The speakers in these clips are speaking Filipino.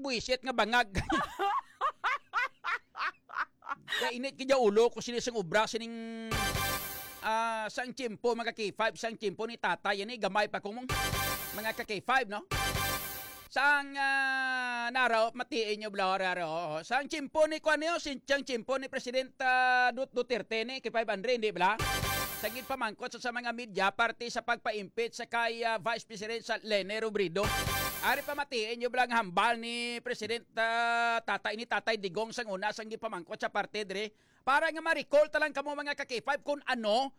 buisit nga bangag. Kaya init kaya ulo ko sinisang ubra sining sang tiyempo mga K5 sang tiyempo ni tatay yan gamay pa kung mga K5 no. Sang naraw matiin nyo blaro sang tiyempo ni kuan yo sang tiyempo ni Presidente Duterte ni kay 500 hindi bla. Sagid pamangkot sa mga media parte sa pagpa-impeach sa kay Vice President sa Lene Robredo. Ari pa matiin yung bilang hambal ni President Tatay Digong sang una sang gipamangkot sa parte dire para nga ma-recall talang kamo mga ka-K5 kung ano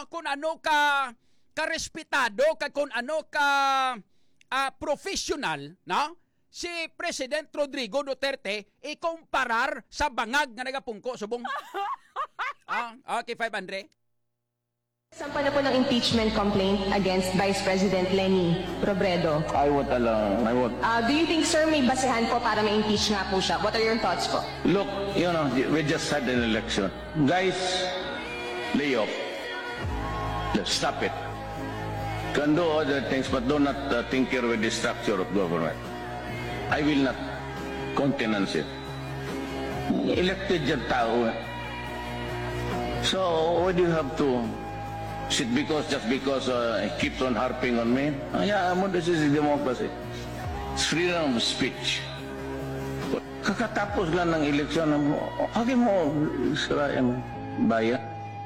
ka respetado kung ano ka professional no si President Rodrigo Duterte ikumparar sa bangag nga nagapungko subong. Okay 500. Sampa na po ng impeachment complaint against Vice President Leni Robredo. I won't allow. Do you think, sir, may basehan po para ma-impeach nga po siya? What are your thoughts po? Look, we just had an election. Guys, lay off. Let's stop it. Can do other things, but do not tinker with the structure of government. I will not countenance it. Elected yung tao. So, why do you have to sit just because he keeps on harping on me? Yeah, this is democracy. It's freedom of speech. Kakatapos lang ng eleksyon, hagin mo sira yung bayan.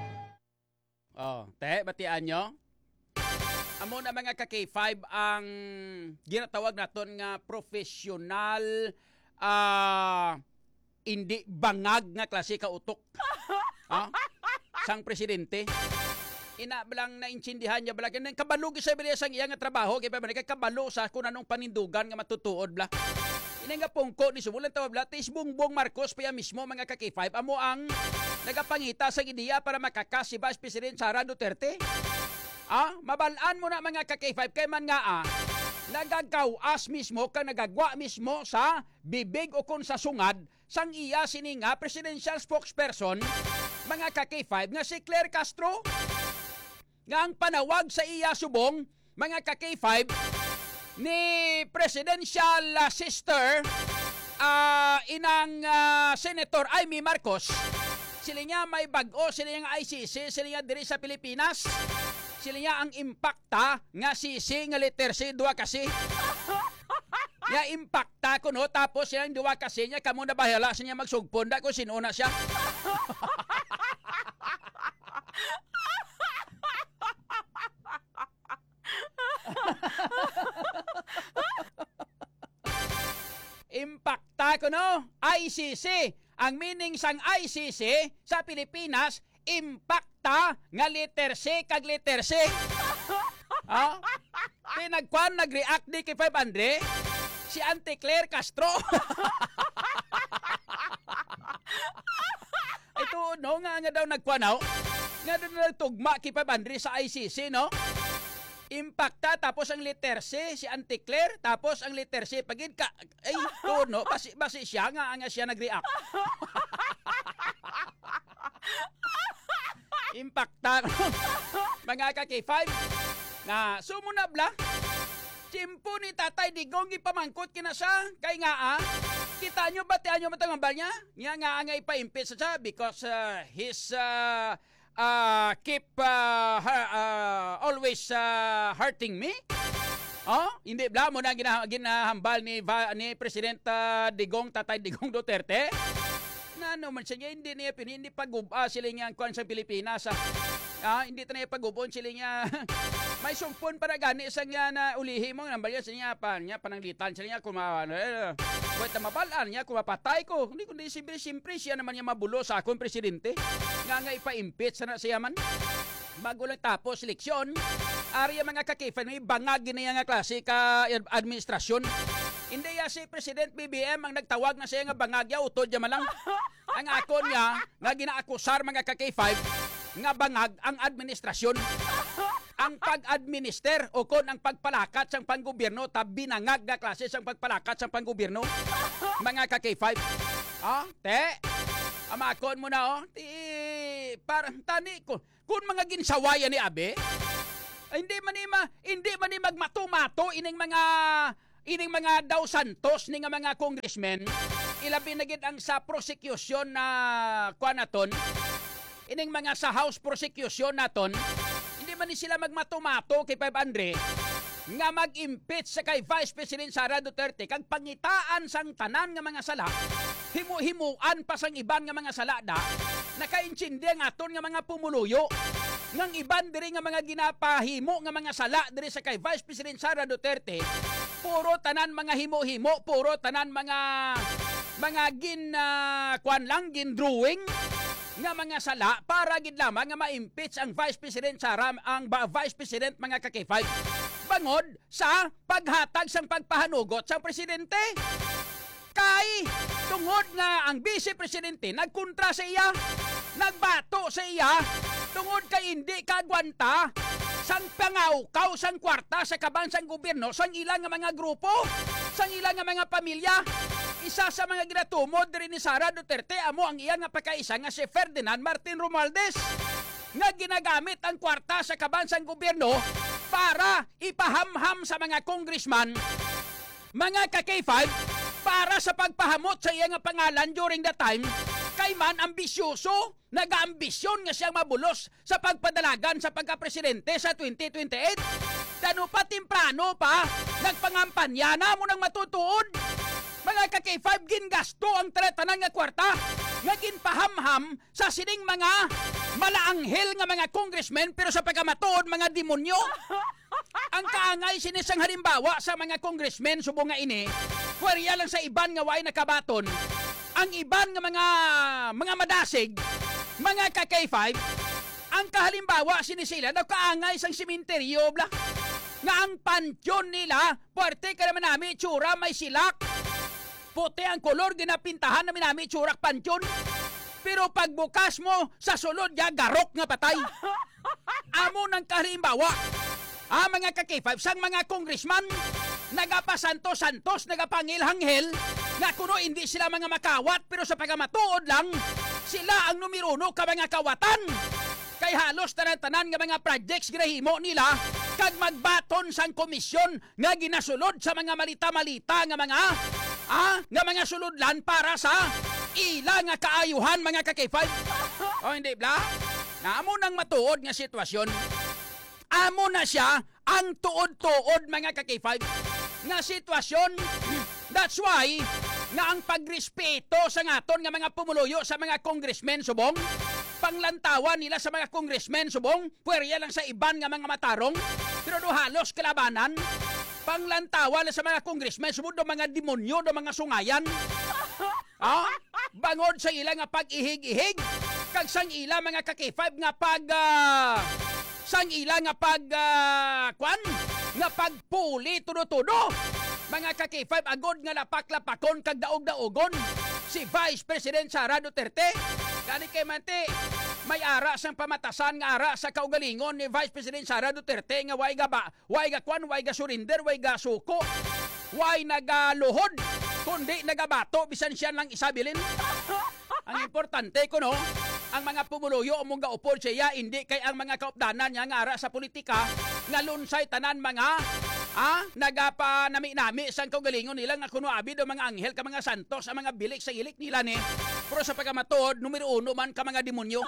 Batian nyo? Amo na mga ka-K5 ang ginatawag naton nga professional hindi bangag nga klase ka utok. Sang presidente. Ina balang naintindihan niya bala kanang kabalo sa bilis ang iyang trabaho kay pa kabalo sa kun anong panindugan nga matutuod bla. Ina nga pungko ni sumulan taw bla tis Bongbong Marcos pa mismo mga ka-K5 amo ang nagapangita sa ideya para makakas si Vice President Sara Duterte. Mabalaan mo na mga ka-K5 kay man nga nagagawas mismo ka nagagwa mismo sa bibig o kun sa sungad sang iya sini nga presidential spokesperson mga ka-K5 nga si Claire Castro nga ang panawag sa iya subong mga ka-K5 ni presidential sister inang Senator Amy Marcos. Sila nga may bag-o, sila nga ICC, sila nga diri sa Pilipinas. Sila nga ang impacta nga sisi nga letter C duwa kasi. Ya impacta ko no tapos yang duwa kasi niya kamo na bahala sa niya magsugponda kung sino na siya. Impacta ko no ICC. Ang meaning sang ICC sa Pilipinas impacta nga letter C kag letter C. Nag-react di kay 500 si Auntie Claire Castro. Ito no nga daw nagkwanaw nga daw nagtugma kay 500 sa ICC no. Impacta tapos ang letter C si Auntie Claire tapos ang letter C pagid ka ay to no basi siya nga siya nag-react. Impacta mga ka-K5 na sumunabla tiyempo ni Tatay Digong ipamangkot kina siya kay nga kita nyo batian nyo matangambal niya nga ipa-impeach siya because his keep always hurting me. Hindi bla mo na ginahambal ni President Digong Tatay Digong Duterte. Ano man siya hindi niya hindi pag-uba sila nga kuan sa Pilipinas. Hindi ta na pag-ubon sila nga may sumpon para gani sa nga na ulihi mo nambal niya pananglitan sila nga kumaano Wait na mabalaan niya kung mapatay ko. Hindi kundi simple siya naman niya mabulo sa akong presidente. Nga ipa-impeach na siya man. Bago lang tapos eleksyon, ariya mga ka-K5 may bangag na nga klase ka administrasyon. Hindi si President BBM ang nagtawag na siya nga bangagya utod niya malang. Ang akon niya nga ginaakusar mga ka-K5 nga bangag ang administrasyon. Ang pag-administer o kon ang pagpalakat sang panggobyerno ta binangag nga klase sang pagpalakat sang panggobyerno. Mga ka-K5. Amakon mo na parang tani ko kung mga ginsawayan ni Abe hindi man ni magmato-mato ining mga ining mga daw santos ni nga mga congressmen, ilabi na gid ang sa prosecution na kuan naton, ining mga sa house prosecution naton, hindi man ni sila magmatomato kay 500 nga mag-impeach sa kay Vice President Sara Duterte kag pangitaan sang tanan nga mga sala, himu-himuan pa sang iban nga mga sala da, nakaintindi ang aton nga mga pumuluyo, ngang iban diri nga mga ginapahimo nga mga sala diri sa kay Vice President Sara Duterte, puro tanan mga himo-himo, puro tanan mga kuan lang gin drawing nga mga sala para gid lamang nga ma-impeach ang Vice President Sara, ang Vice President mga ka-K5 bangod sa paghatag sang pagpahanugot sa presidente. Kay tungod nga ang Vice Presidente nagkontra sa iya, nagbato sa iya, tungod kay hindi kagwanta sang pangawkaw sang kwarta sa kabansang gobyerno sang ilang nga mga grupo, sang ilang nga mga pamilya. Isa sa mga ginatumod diri ni Sara Duterte amo ang iya nga pagkaisa nga si Ferdinand Martin Romualdez nga ginagamit ang kwarta sa kabansang gobyerno para ipahamham sa mga congressman, mga ka-K5, para sa pagpahamot sa iya nga pangalan during the time kay man ambisyoso, nag-aambisyon nga siyang mabulos sa pagpadalagan sa pagka-presidente sa 2028. Tano pa timprano pa, nagpangampanya na mo nang matutuod. Mga ka-K5, gingasto ang tanan nga kwarta nga ginpahamham sa sining mga malaanghel nga mga congressmen pero sa pagkamatuod mga demonyo. Ang kaangay sinisang halimbawa sa mga congressmen subong nga ini, kwerya lang sa iban nga way nakabaton. Ang iban nga mga madasig, mga ka-K5, ang kahalimbawa sinisila daw kaangay sang simenteryo bla. Nga ang pansyon nila, puwerte ka naman namin tsura may silak. Puti ang kolor, ginapintahan namin namin tsurak pansyon. Pero pagbukas mo, sa sulod ya garok nga patay. Amo ng kahalimbawa, mga ka-K5, sang mga congressman, nagapasantos-santos, nagapangil-hanghel, nga kuno hindi sila mga makawat, pero sa pagkamatuod lang, sila ang numero 1 ka mga kawatan. Kay halos tanan-tanan nga mga projects ginahimo nila, kag magbaton sang komisyon nga ginasulod sa mga malita-malita nga mga sulodlan para sa ila nga kaayuhan mga ka-K5. O hindi bla? Naamo nang matuod nga sitwasyon. Amo na siya ang tuod-tuod mga ka-K5 nga sitwasyon. That's why nga ang pagrespeto sa ngaton nga mga pumuluyo sa mga congressmen subong, panglantawan nila sa mga congressmen subong, puwerya lang sa iban nga mga matarong, pero do halos kalabanan, panglantawan sa mga congressmen subong do mga demonyo, do mga sungayan. Bangod sa ila nga pag-ihig-ihig, kag sang ila mga ka-K5 nga sang ila nga nga pagpuli tudo-tudo. Mga ka-K5, agod nga lapak-lapakon kag daog-daogon si Vice President Sara Duterte. Gani kay mante, may ara sang pamatasan nga ara sa kaugalingon ni Vice President Sara Duterte nga way ga surinder, way ga suko, way nagaluhod, kundi nagabato bisan siya lang isabilin. Ang importante ko no, ang mga pumuluyo mong gaupod siya, hindi kay ang mga kaupdanan niya nga ara sa politika nga lunsay tanan mga nagapa nami-nami sang kaugalingon nila nga kuno abi do mga anghel ka mga santos ang mga bilik sa ilik nila ni. Pero sa pagkamatuod, numero 1 man ka mga demonyo.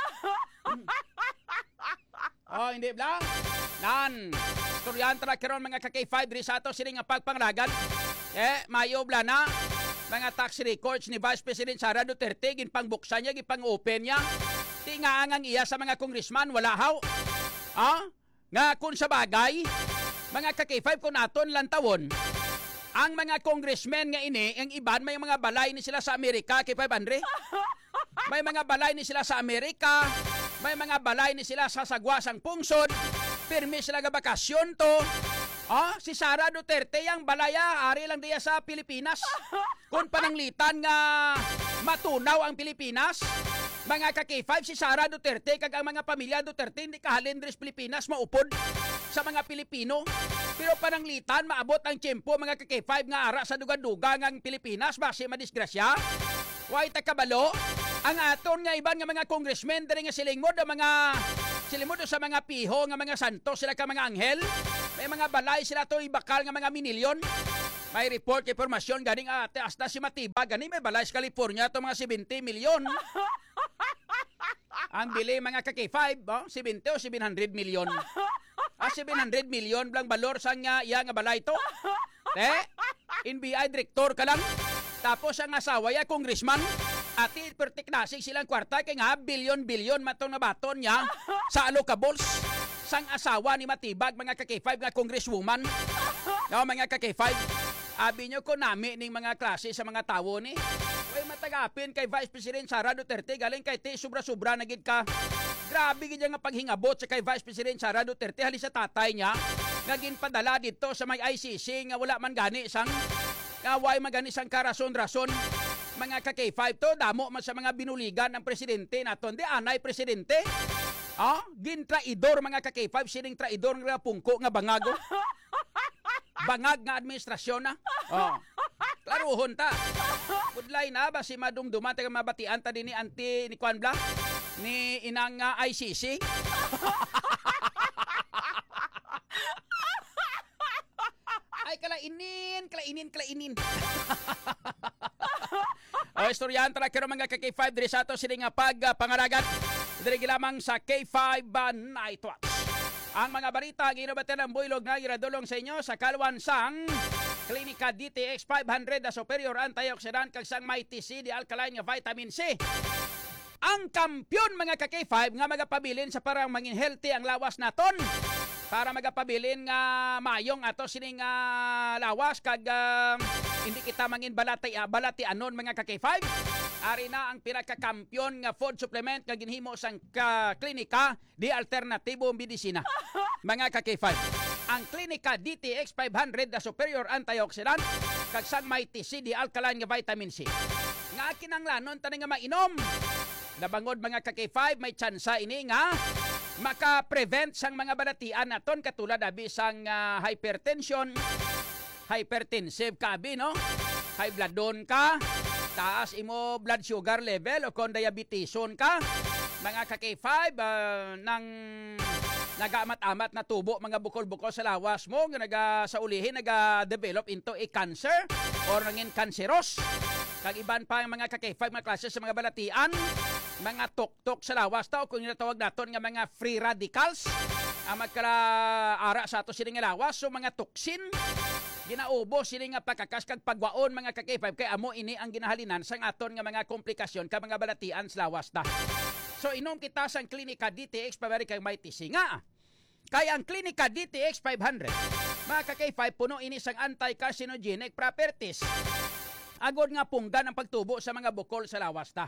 Hindi bla? Nan, storyan tara karon mga ka-K5 diri sa ato sini nga pagpanglagan. Mayo bla na mga tax records ni Vice President Sara Duterte ginpangbuksan niya, gipang-open niya. Tingaangang iya sa mga congressman wala haw. Nga kun sa bagay, mga ka-K5 kung naton lang tawon, ang mga congressmen nga ini, ang iban may mga balay ni sila sa Amerika, K500. May mga balay ni sila sa Amerika, may mga balay ni sila sa Sagwasang Pungsod, pirmi sila ga bakasyon to. Si Sara Duterte yang balaya, ari lang diya sa Pilipinas. Kung pananglitan nga matunaw ang Pilipinas, mga ka-K5, si Sara Duterte kag ang mga pamilya Duterte hindi kahalin diri sa Pilipinas maupod sa mga Pilipino. Pero pananglitan maabot ang tiempo mga ka-K5 nga ara sa dugang-dugang ang Pilipinas base madisgrasya. Way takabalo ang aton nga iban nga mga congressmen diri nga silingmod ang mga silingmod sa mga piho nga mga santos sila ka mga anghel. May mga balay sila to ibakal nga mga minilyon. May report kay informasyon ganing hasta si Matibag gani may balay sa California to mga 70 milyon. Ang bili mga kaki-5, 70 o 700 milyon. 700 milyon blang balor sang iya nga balay to. NBI director ka lang. Tapos ang asawa ya congressman. Ati pertiknasig silang kwarta kay nga bilyon-bilyon matong nabaton niya sa alokables sang asawa ni Matibag mga kaki-5 nga congresswoman. Mga kaki-5. Abi nyo ko nami ning mga klase sa mga tawo ni. Way matagapin kay Vice President Sara Duterte galing kay ti sobra-sobra na gid ka. Grabe gid nga paghingabot sa kay Vice President Sara Duterte hali sa tatay niya. Naging padala dito sa may ICC nga wala man gani sang way magani sang karason-rason. Mga kaki-5 to damo man sa mga binuligan ng presidente naton di anay presidente. Gintraidor mga kaki-5 sining traidor nga pungko nga bangago. Bangag nga administrasyon na. Klaruhon ta. Budlay na ba si madumduman taga mabatian ta din ni anti ni Kwan Bla ni inang ICC. Ay kalainin. Istoryan tara kero mga K5 diri sa ato sini nga pangaragat. Diri lamang sa K5 Night Watch. Ang mga balita ginabatan ng buylog na giradulong sa inyo sa kalwansang Klinika DTX 500 na superior antioxidant kag sang may TC di alkaline nga vitamin C. Ang kampyon mga ka-K5 nga magapabilin sa parang mangin healthy ang lawas naton. Para magapabilin nga mayong ato sining lawas kag hindi kita mangin balati anon mga ka-K5. Ari na ang pinaka-kampyon nga food supplement nga ginhimo sang klinika di alternatibo medisina. Mga ka-K5. Ang klinika DTX 500 na superior antioxidant kag sang may TC di alkaline nga vitamin C. Nga kinanglanon tani nga mainom. Nabangod mga ka-K5 may tsansa ini nga maka-prevent sang mga balatian naton katulad abi sang hypertension, hypertensive kabi no? High blood don ka, taas imo blood sugar level o kung diabeteson ka, mga ka-K5 nang nagamat-amat na tubo mga bukol-bukol sa lawas mo nga sa ulihin naga-develop into a cancer or nangin cancerous. Kag iban pa ang mga ka-K5 mga klase sa mga balatian, mga tuktok sa lawas tao kung natawag naton nga mga free radicals ang magkala-ara sa ato sining lawas so mga toxin ginaubo sining nga pagkakas kag pagwaon mga ka-K5 kay amo ini ang ginahalinan sang aton nga mga komplikasyon ka mga balatian sa lawas ta. So inom kita sang klinika DTX pabari kay may TC nga. Kay ang klinika DTX 500 mga ka-K5 puno ini sang anti-carcinogenic properties. Agod nga punggan ang pagtubo sa mga bukol sa lawas ta.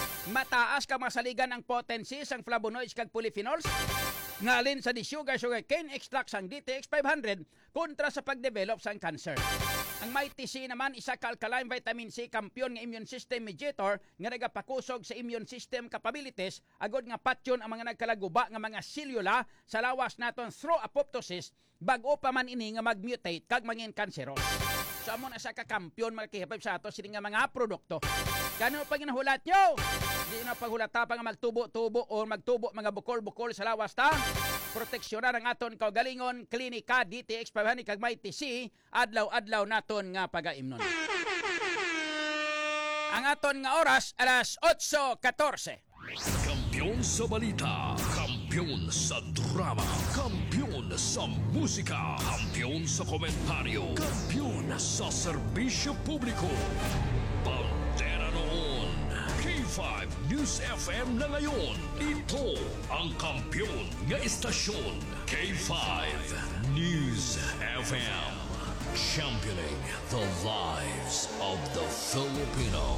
Mataas ka masaligan ang potency sang flavonoids kag polyphenols ngalin sa sugar cane extract sang DTX 500 kontra sa pagdevelop sang cancer. Ang may TC naman isa ka alkaline vitamin C kampyon nga immune system mediator nga nagapakusog sa immune system capabilities agod nga patyon ang mga nagkalaguba nga mga selula sa lawas naton through apoptosis bag-o pa man ini nga magmutate kag mangin cancerous. So amo na sa kakampyon magkihapay sa ato sini nga mga produkto. Kano pa ginahulat nyo? Di na paghulata pa nga magtubo-tubo o magtubo mga bukol-bukol sa lawas ta. Proteksyonan ang aton kaugalingon klinika DTX 500 kag may TC adlaw-adlaw naton nga pagaimnon. Ang aton nga oras alas 8:14. Kampiyon sa balita, kampiyon sa drama, kampiyon sa musika, kampiyon sa komentaryo, kampiyon sa serbisyo publiko. Pantera noon, K5 News FM na ngayon. Ito ang kampiyon nga istasyon, K5 News FM. Championing the lives of the Filipino.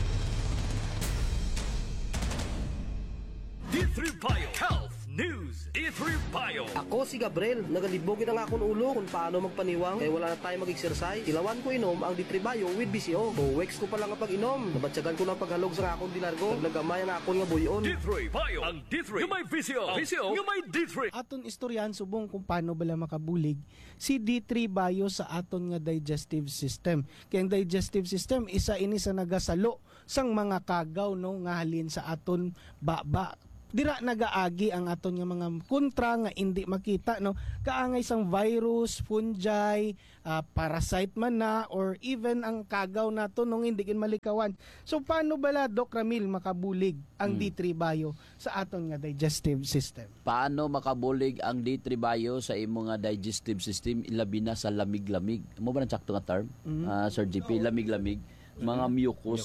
D3 Bio Health News. D3 Bio. Ako si Gabriel, nagalibogin ang akong ulo kung paano magpaniwang kaya wala na tayo mag-exercise. Ilawan ko inom ang D3 Bio with BCO. Weeks ko pa lang ang pag-inom. Nabatsagan ko ng paghalog sa akong dinargo. Nagnagamay ang akong nga buyon. D3 Bio. Ang D3 yung may VCO. VCO yung may D3. Aton istoryan subong kung paano bala makabulig si D3 Bio sa aton nga digestive system. Kaya ang digestive system isa ini sa nagasalo sang mga kagaw no nga halin sa aton baba dira nagaagi ang aton nga mga kontra nga hindi makita, no, kaangay sang virus, fungi, parasite man na, or even ang kagaw nato nung hindi kin malikawan. So paano bala, Doc Ramil, makabulig ang D3 Bio sa aton nga digestive system? Paano makabulig ang D3 Bio sa imo nga digestive system, ilabi na sa lamig-lamig? Mo ba nang sakto nga term? Sir GP, lamig-lamig, mga mucus.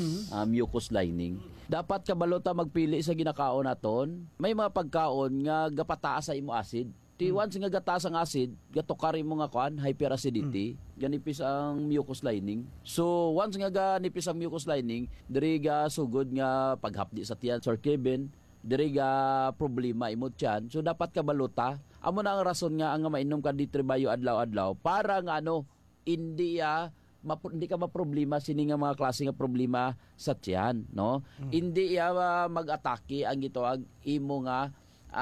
Mucus lining. Dapat kabalota magpili sa ginakaon naton. May mga pagkaon nga gapataas sa imo acid. Once nga gataas ang acid, gatukari mo nga kuan, hyperacidity, ganipis ang mucus lining. So once nga ganipis ang mucus lining, diri ga sugod nga paghapdi sa tiyan, Sir Kevin, diri ga problema imo tiyan. So dapat kabalota, amo na ang rason nga ang mainom ka D3 Bio adlaw-adlaw para nga hindi ka maproblema sini nga mga klase nga problema sa tiyan, no? Hindi mag-atake ang gitawag imo nga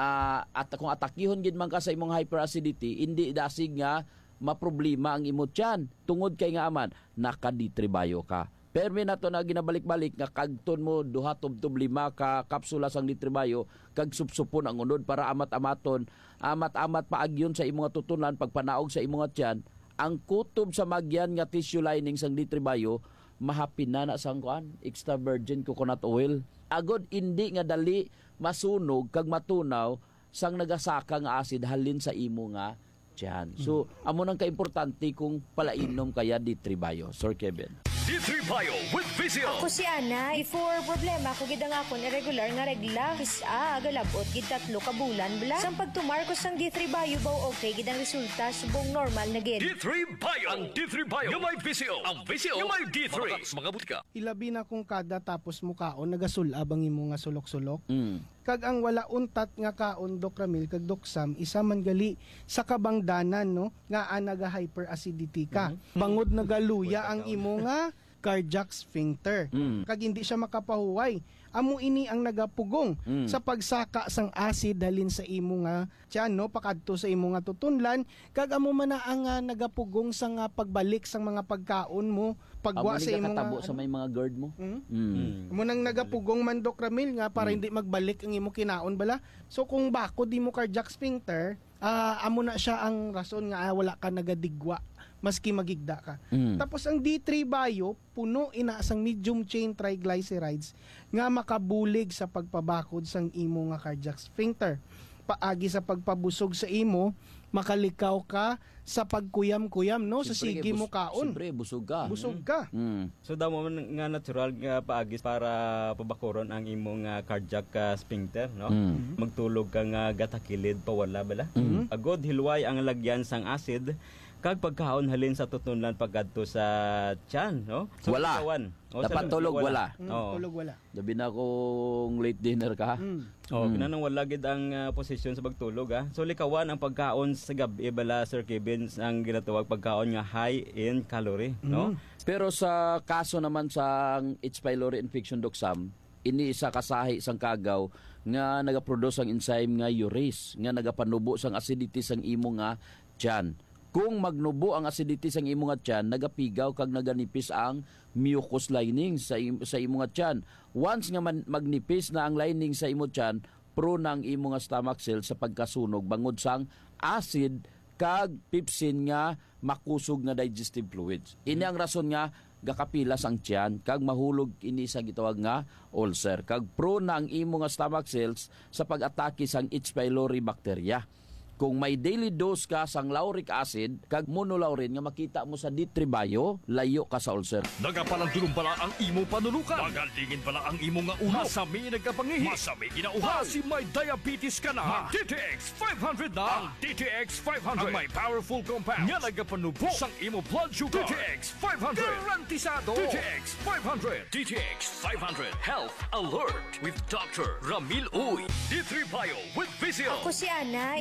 at kung atakihon gid man ka sa imong hyperacidity, hindi dasig nga maproblema ang imo tiyan. Tungod kay nga aman naka D3 Bio ka. Permi na to na ginabalik-balik nga kagton mo duha tubtob 5 ka kapsula sang D3 Bio kag supsupon ang unod para amat-amaton, amat-amat paagyon sa imong tutunan pagpanaog sa imong tiyan. Ang kutob sa magyan nga tissue lining sang D3 Bio mahapin na sang kuan extra virgin coconut oil. Agod hindi nga dali masunog kag matunaw sang nagasaka nga acid halin sa imo nga tiyan. So amo nang kaimportante kung palainom kaya D3 Bio, Sir Kevin. D3 Bio with Visio. Ako si Ana, before problema ko gid nga akon irregular nga regla. Galabot gid 3 ka bulan bla. Sang pagtumar ko sang D3 Bio baw okay gid ang resulta subong normal na gid. D3 Bio. Ang D3 Bio yung may Visio. Ang Visio yung may D3. Mga butika. Ilabi na kung kada tapos mo kaon nagasulab ang imo nga sulok-sulok. Kag ang wala untat nga kaon, Doc Ramil, kag Doc Sam, isa man gali sa kabangdanan, no, nga naga hyperacidity ka. Bangod nagaluya ang imo nga cardiac sphincter. Kag hindi siya makapahuway. Amo ini ang nagapugong sa pagsaka sang acid halin sa imo nga tiyan, no, pakadto sa imo nga tutunlan, kag amo man na ang nagapugong sa nga pagbalik sang mga pagkaon mo, pagwa sa imo nga sa may mga GERD mo. Amo nang nagapugong man, Doc Ramil, nga para hindi magbalik ang imo kinaon bala. So kung bako di mo cardiac sphincter, amo na siya ang rason nga wala ka nagadigwa maski magigda ka. Tapos ang D3 Bio, puno ina sang medium chain triglycerides nga makabulig sa pagpabakod sang imo nga cardiac sphincter. Paagi sa pagpabusog sa imo, makalikaw ka sa pagkuyam-kuyam, no, sa sige mo kaon. Siyempre, busog ka. Busog ka. So damo man nga natural nga paagis para pabakuron ang imong cardiac sphincter, no? Magtulog ka nga gatakilid pawala bala. Agod hilway ang lagyan sang acid kag pagkaon halin sa tutunlan pagkadto sa tiyan, no? So, wala. Dapat tulog wala. Tulog wala. Labi na kung late dinner ka. Kinanang wala gid ang posisyon sa pagtulog, ha. So likawan ang pagkaon sa gabi bala, Sir Kevin, ang ginatawag pagkaon nga high in calorie, no? Pero sa kaso naman sa H. pylori infection, Doc Sam, ini isa kasahi sang kagaw nga nagaproduce ang enzyme nga urease nga nagapanubo sang acidity sang imo nga tiyan. Kung magnubo ang acidity sang imo nga tiyan, nagapigaw kag naganipis ang mucus lining sa imo nga tiyan. Once nga magnipis na ang lining sa imo tiyan, prone na ang imo nga stomach cell sa pagkasunog bangod sang acid kag pepsin nga makusog nga digestive fluids. Ini ang rason nga gakapilas ang tiyan kag mahulog ini sa gitawag nga ulcer. Kag prone na ang imo nga stomach cells sa pag-atake sang H. pylori bacteria. Kung may daily dose ka sang lauric acid kag monolaurin nga makita mo sa D3 Bio, layo ka sa ulcer. Nagapalang pala ang imo panulukan. Magalingin pala ang imo nga ulo. Masami nagkapangihi. Masami ginauhan. Si may diabetes ka na. DTX 500 na. Ang DTX 500. Ang may powerful compounds. Nga nagapanubo sang imo blood sugar. DTX 500. Garantisado. DTX 500. DTX 500. Health Alert with Dr. Ramil Uy. D3 Bio with Visio. Ako si Ana, before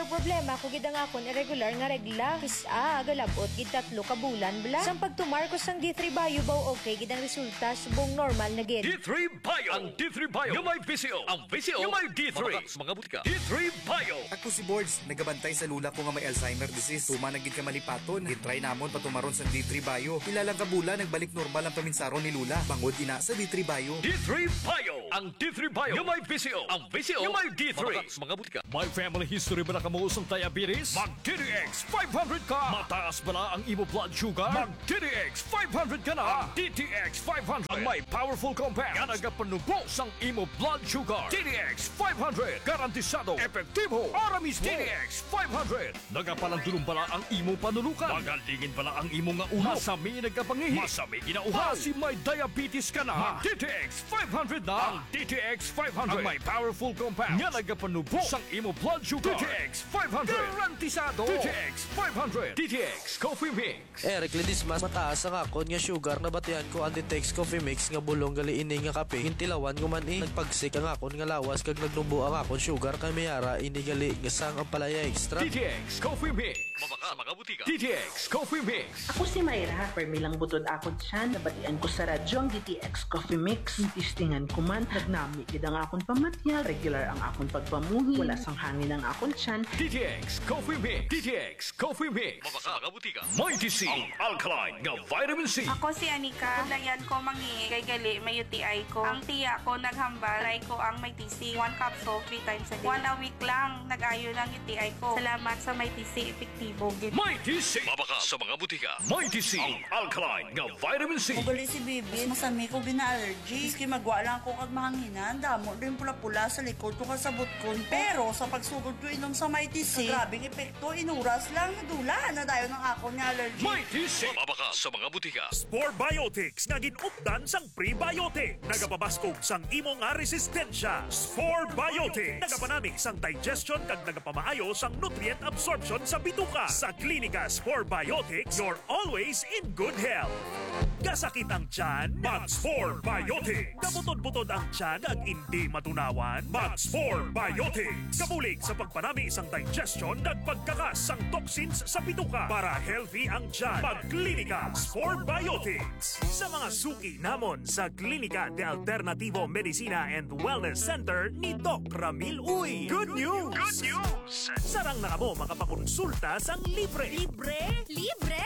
problema ko gid ang akon irregular nga regla. Galabot gid 3 ka bulan bla. Sang pagtumar ko sang D3 Bio baw okay gid ang resulta subong normal na gid. D3 Bio! Ang D3 Bio yung may VCO. Ang VCO yung may D3. Mga butika. D3 Bio! Ako si Boards, nagabantay sa lula ko nga may Alzheimer disease. Tuma nagid ka malipaton. Gitry namon patumaron sa D3 Bio. Ilalang kabula nagbalik normal ang paminsaron ni Lula. Bangod ina sa D3 Bio. D3 Bio! Ang D3 Bio yung may VCO. Ang VCO yung may D3. Mga butika. May family history ba na kamuusong diabetes? Mag DTX 500 ka! Mataas ba na ang imo blood sugar? Mag DTX 500 ka na! Ang DTX 500 ang may powerful compound nga nagapanubos ang imo blood sugar. DTX 500 garantisado, epektibo, para mismo. DTX 500 nagapalandulong bala ang imo panulukan. Magalingin bala ang imo nga ulo. Masami nagkapangihi. Masami ginauha. Si may diabetes ka na. Mag DTX 500 na! Ang DTX 500 ang may powerful compound nga nagapanubos ang imo blood sugar. DTX 500 garantisado. DTX 500 DTX Coffee Mix. Eric Ledismas, mataas ang akon nga sugar na batian ko Antitex Coffee Mix nga bulong gali ini nga kape. Hintilawan ko man nagpagsik ang akon nga lawas kag nagnubo ang akon sugar kay mayara ini gali nga sang ang palaya extra. DTX Coffee Mix. Mabaka mga butika. DTX Coffee Mix. Ako si Mayra, permilang butod akon siya, nabatian ko sa radyo ang DTX Coffee Mix. Tistingan ko man, nagnami gid ang akon pamatyal, regular ang akon pagpamuhi, wala sang hangin ang akon siyan. DTX Coffee Mix. DTX Coffee Mix. Mabaka mga butika. Mighty C. Ang alkaline nga vitamin C. Ako si Anika, layan ko mangi, kay gali may UTI ko. Ang tiya ko naghambal, try ko ang may TC, 1 capsule 3 times a day. 1 a week lang, nag-ayo ng UTI ko. Salamat sa may TC, epektibo. Mighty C. Mabaka sa mga butika. Mighty C. Ang alkaline nga vitamin C. Ugali si Bibi, masami ko gina-allergy. Iski magwa lang ko kag mahanginan, damo din pula-pula sa likod ko kasabot ko. Pero sa pagsugod ko inom sa Mighty C, grabing epekto, inuras lang, nadula na dayon ng ako ni allergy. Mighty C. Mabaka sa mga butika. Spore Biotics nga ginupdan sang prebiotic. Nagapabaskog sang imo nga resistensya. Spore Biotics. Nagapanami sang digestion kag nagapamaayo sang nutrient absorption sa bituka. Sa Klinika Spore Biotics, you're always in good health. Kasakit ang tiyan, Mag-Spore Biotics. Kabutod-butod ang tiyan at hindi matunawan, Mag-Spore Biotics. Kabulig sa pagpanami isang digestion at pagkakas sang toxins sa bituka para healthy ang tiyan. Mag-Klinika Spore Biotics. Sa mga suki namon sa Klinika de Alternativo Medicina and Wellness Center ni Doc Ramil Uy. Good news! Good news! Sarang na mo makapakonsulta sang libre. Libre? Libre!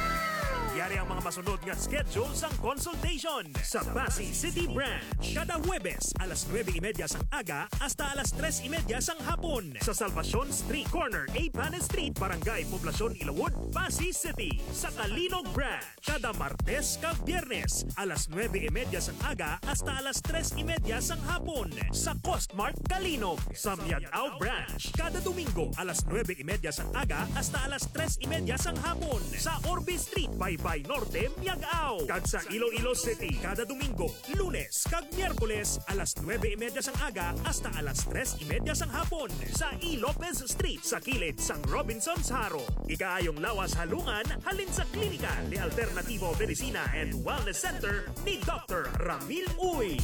Yari ang mga masunod nga schedule sang consultation sa Pasig City Branch. Kada Huwebes, alas 9:30 sang aga hasta alas 3:30 sang hapon sa Salvacion Street Corner, A. Panes Street, Barangay Poblacion, Ilawod, Pasig City. Sa Kalinog Branch, kada Martes kag Biyernes, alas 9:30 sang aga hasta alas 3:30 sang hapon sa Costmart Kalinog. Sa Miag-Ao Branch, kada Domingo, alas 9:30 sang aga hasta alas 3:30 sang hapon sa Orbe Street, Baybay Norte, Miag-Ao. Kag sa Iloilo City, kada Domingo, Lunes kag Miyerkules, alas 9:30 sang aga hasta alas 3:30 sang hapon sa E. Lopez Street sa kilid sang Robinson's Haro. Ikaayong lawas halungan halin sa Klinika de Alternativo Medicina and Wellness Center ni Dr. Ramil Uy.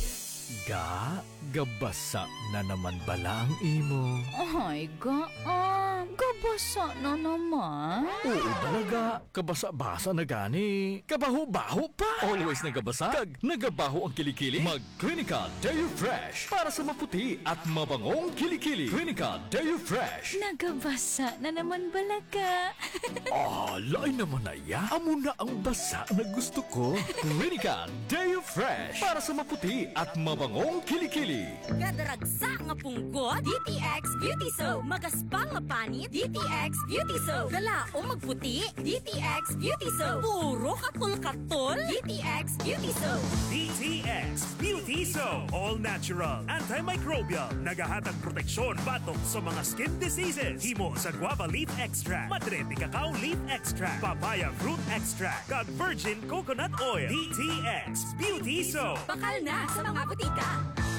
Gabasa na naman bala ang imo. Ay, gabasa na naman. Oo talaga, kabasa-basa na gani. Kabaho-baho pa. Always nagabasa, kag nagabaho ang kilikili. Mag-Klinika Deo Fresh para sa maputi at mabangong kilikili. Klinika Deo Fresh. Nagabasa na naman balaga. Lain naman na ya. Amo na ang basa na gusto ko. Klinika Deo Fresh para sa maputi at mabangong kilikili. Gadaragsa nga punggot, DTX Beauty Soap. Magaspang nga panit, DTX Beauty Soap. Dala o magputi, DTX Beauty Soap. Puro katol-katol, DTX Beauty Soap. DTX Beauty Soap. All natural, antimicrobial. Nagahatag proteksyon batok sa mga skin diseases. Himo sa guava leaf extract, madrete cacao leaf extract, papaya fruit extract, kag virgin coconut oil. DTX Beauty Soap. Bakal na sa mga butika.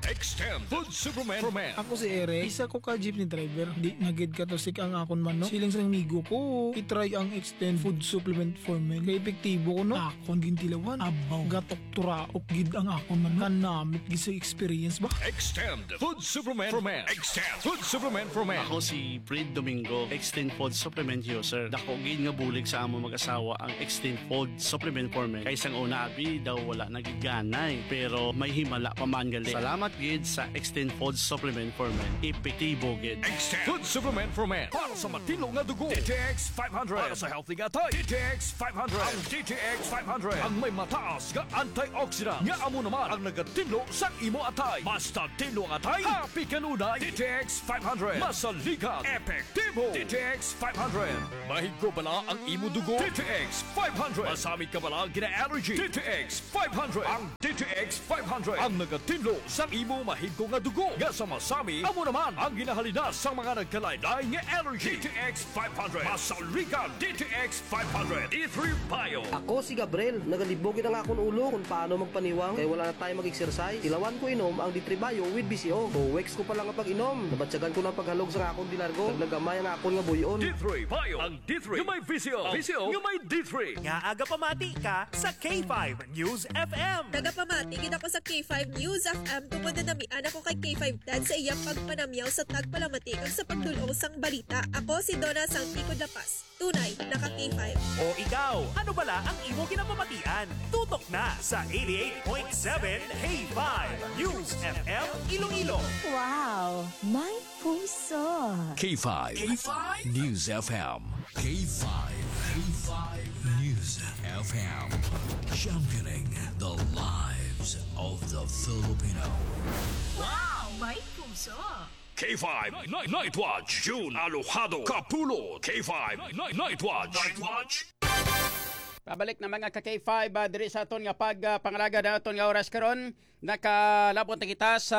Extend Food Supplement for Men. Ako si Eric, isa ko ka jeepney driver. Di nagid ka to sik ang akon man no. Siling sa migo ko, itry ang Extend Food Supplement for Men. Kay epektibo ko no. Akon gintilawan. Abaw, gatok turaok gid ang akon man. Kanamit gid sa experience ba? Extend Food Supplement for Men. Extend Food Supplement for Men. Ako si Fred Domingo, Extend Food Supplement user. Dako gid nga bulig sa amo mag-asawa ang Extend Food Supplement for Men. Kay sang una abi daw wala nagiganay pero may himala pa man gali. Salamat gid sa Extend Food Supplement for Men. Epektibo gid. Extend Food Supplement for Men. Para sa matino nga dugo, DTX 500. Para sa healthy nga tayo, DTX 500. Ang DTX 500 ang may mataas nga antioxidant nga amo naman ang nagatinlo sa imo atay. Basta tinlo ang atay, happy kanunay. DTX 500 masaligan, epektibo. DTX 500 mahigko bala ang imo dugo. DTX 500 masamit ka bala gina-allergy. DTX 500 ang DTX 500 ang nagatinlo sa imo mahigko nga dugo. Nga sa masami, amo naman ang ginahalina sa mga nagkalaylay nga allergy. DTX 500 masaligan. DTX 500 E3 Bio. Ako si Gabriel, nagalibog ang akong ulo kung paano magpaniwang kaya wala na tayo mag-exercise. Ilawan ko inom ang D3 Bio with BCO. Weeks ko pa lang ang pag-inom. Nabatsagan ko ng paghalog sa akong dilargo. Naglagamay ang akong nga buyon. D3 Bio. Ang D3 yung may VCO. VCO yung may D3. Nga aga pamati ka sa K5 News FM. Tagapamati gid ako sa K5 News FM tungod na namian ako kay K5 Dad sa iyang pagpanamyaw sa tagpalamati kag sa pagdulong sang balita. Ako si Donna Santico Dapas. Tunay, naka K5. O ikaw, ano bala ang imo kinapamatian? Tutok na sa 88.7 K5 News FM Iloilo. Wow, may puso. K5 News FM. K5 News FM. Championing the lives of the Filipino. Wow, may puso. K5 Night Watch. June Alojado Kapulot. K5 Night Watch. Night Watch. Pabalik na mga ka-K5 diri sa aton nga pangalaga na aton nga oras karon. Nakalabot na kita sa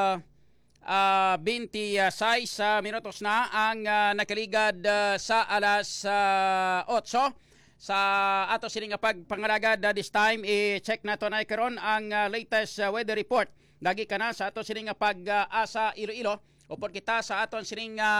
26 minutos na ang nakaligad sa alas 8 sa ato sini nga pagpangalagad this time i-check nato na karon ang latest weather report. Lagi ka na sa ato sini nga pag-asa Iloilo upod kita sa aton sini nga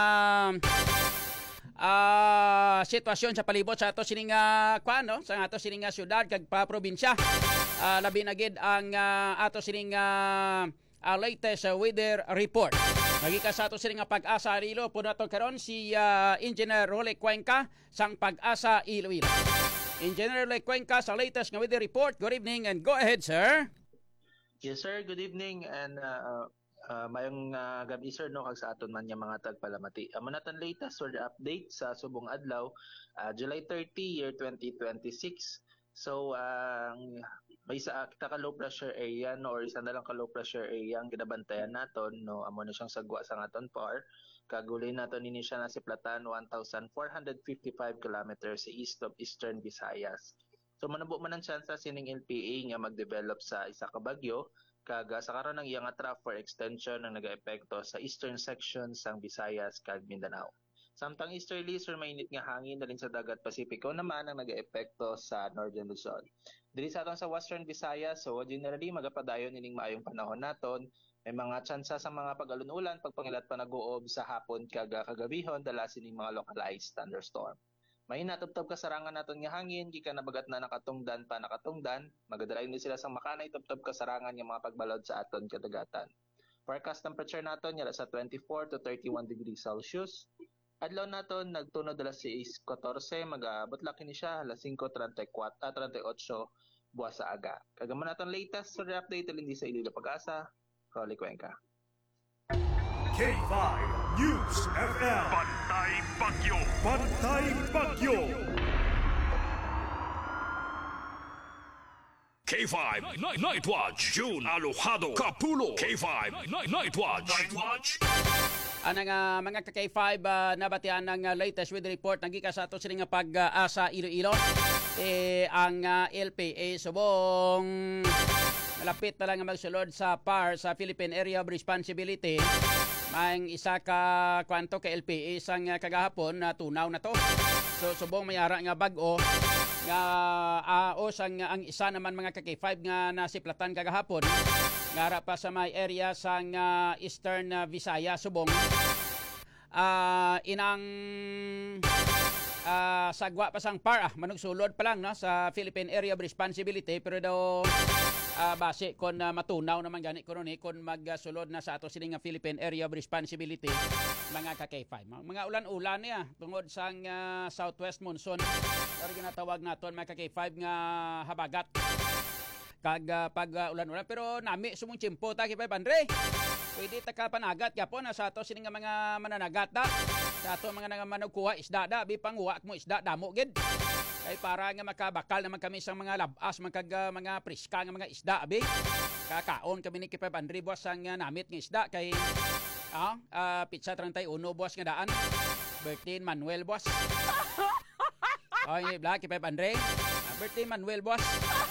sitwasyon sa palibot sa ato sining kuano sa ato sining syudad kag probinsya. Labi na gid ang ato sining latest weather report. Nagika sa ato sining pag-asa Iloilo po nato karon si Engineer Role Cuenca sang pag-asa Iloilo. Engineer Role Cuenca sa latest nga weather report. Good evening and go ahead, sir. Yes sir, good evening and mayong gabi sir no kag sa aton man nga mga tagpalamati. Amo natan latest weather update sa subong adlaw, July 30 year 2026. So may isa kita ka low pressure area no or isa na lang ka low pressure area ang ginabantayan naton no amo na siyang sagwa sa aton par. Kagulay naton ini siya na si Platan 1455 kilometers sa east of Eastern Visayas. So manabo man ang tsansa sining LPA nga mag-develop sa isa ka bagyo kag sa karon ng iyang trough for extension ang nagaepekto sa eastern section sang Visayas kag Mindanao. Samtang easterly sir mainit nga hangin dalin sa dagat Pasipiko naman ang nagaepekto sa Northern Luzon. Diri sa aton sa Western Visayas so generally magapadayon ining maayong panahon naton. May mga tsansa sa mga pag-alun-ulan pagpangilat pa nag-uob sa hapon kag kagabihon dala sining mga localized thunderstorm. May natubtob kasarangan naton nga hangin gikan nabagat na nakatungdan, magadalay ni sila sang makana itubtob kasarangan nga mga pagbalod sa aton kadagatan. Forecast temperature naton yara sa 24 to 31 degrees Celsius. Adlaw naton nagtunod alas 6:14 mag-aabot laki ni siya alas 5:38 buwas sa aga. Kagaman naton latest weather update din sa Iloilo Pag-asa. Role Cuenca. K5 News FM. Pantay Bagyo. Pantay Bagyo. K5 Night Watch. June Alojado Kapulot. K5 Night Watch. Night Watch. Ang mga ka-K5 nabatian ng latest weather report nagika sa ato sining pag-asa Iloilo. Ang LPA subong malapit na lang magsulod sa PAR sa Philippine Area of Responsibility. May isa ka kwanto ka LPA sang kagahapon na tunaw na to. So subong mayara nga bag-o nga ang isa naman mga ka-K5 nga nasiplatan kagahapon ngara pa sa may area sang Eastern Visaya Subong inang sagwa pa sang PAR manugsulod pa lang no sa Philippine Area of Responsibility pero daw base kon matunaw naman gani kuno ni kon magsulod na sa ato sini nga Philippine Area of Responsibility mga ka-K5 mga ulan-ulan niya tungod sang southwest monsoon or ginatawag naton mga ka-K5 nga habagat kag pag ulan-ulan pero nami sumong tiyempo ta K5 Andre pwede ta ka panagat yapon sa ato sini nga mga mananagat da sa ato mga managkuha isda da bipang huwak mo isda damo gid kay para nga makabakal naman kami sa mga labas mga priska nga mga isda abi kakaon kami ni K5 Andre boss ang namit nga isda kay pizza 31 boss nga daan Bertin Manuel boss ay Black K5 Andre Bertin Manuel boss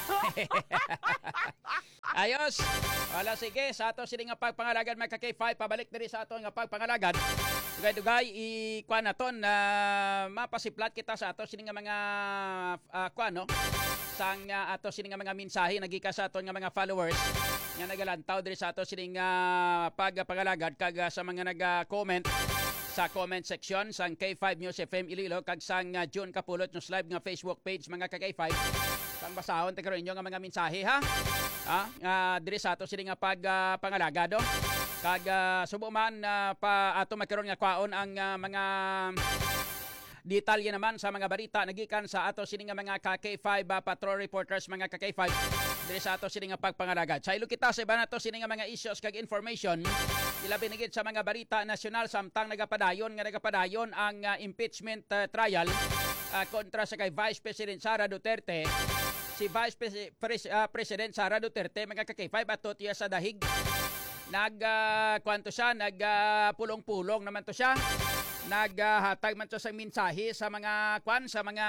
ayos wala sige sa ato sini nga pagpangalagan mga ka-K5 pabalik diri sa ato nga pagpangalagan dugay-dugay ikuan naton na mapasiplat kita sa ato sini nga mga kuan no sang ato sini nga mga mensahe nagika sa aton nga mga followers nga nagalantaw diri sa ato sini nga pagpangalagad kag sa mga nag-comment sa comment section sang K5 News FM Iloilo kag sang June Kapulot News Live nga Facebook page mga ka-K5 sang basahon ta karon inyo nga mga mensahe ha diri sa ato sini nga pagpangalagad kag subo man pa ato magkaron nga kwaon ang mga detalye naman sa mga balita nagikan sa ato sini nga mga ka-K5 patrol reporters mga ka-K5 diri sa ato sini nga pagpangalagad sa ilo kita sa iba nato sini nga mga issues kag information ilabi na gid sa mga balita nasyonal samtang nagapadayon ang impeachment trial kontra sa kay Vice President Sara Duterte si Vice President Sara Duterte mga ka-K5 ato tiya sa dahig kwanto siya pulong-pulong naman to siya naghatag man to sa mensahe sa mga sa mga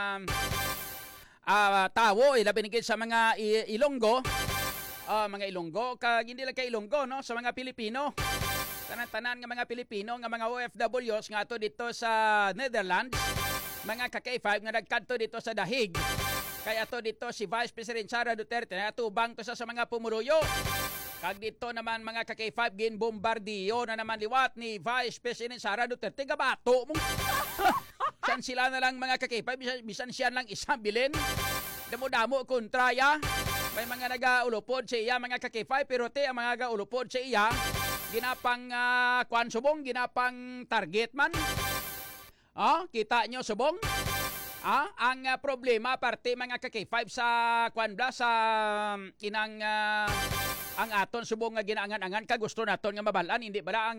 tawo ilabi na gid sa mga Ilonggo mga Ilonggo kag hindi lang kay Ilonggo no sa mga Pilipino tanan nga mga Pilipino nga mga OFWs nga ato dito sa Netherlands mga ka-K5 nga nagkadto dito sa dahig kay ato dito si Vice President Sara Duterte natubang to sa mga pumuruyo kag dito naman mga ka-K5 ginbombardiyo na naman liwat ni Vice President Sara Duterte gabato mo san sila na lang mga ka-K5 bisan siya lang isang bilin damo-damo kontraya may mga nagaulupod sa iya mga ka-K5 pero ang mga gaulupod sa iya ginapang subong ginapang target man kita nyo subong ang problema parte mga ka-K5 sa sa inang ang aton subong nga ginaangan-angan ka gusto naton nga mabalan hindi bala